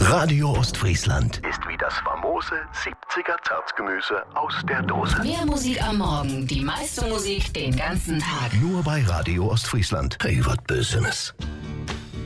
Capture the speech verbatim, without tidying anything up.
Radio Ostfriesland ist wie das famose siebziger Zartgemüse aus der Dose. Mehr Musik am Morgen, die meiste Musik den ganzen Tag. Nur bei Radio Ostfriesland. Hey, was Bösenes.